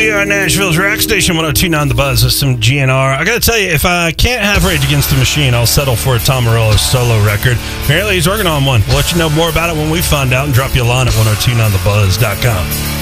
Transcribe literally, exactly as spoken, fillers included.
We are Nashville's rock station, one oh two point nine The Buzz with some G N R. I got to tell you, if I can't have Rage Against the Machine, I'll settle for a Tom Morello solo record. Apparently, he's working on one. We'll let you know more about it when we find out and drop you a line at ten two nine the buzz dot com.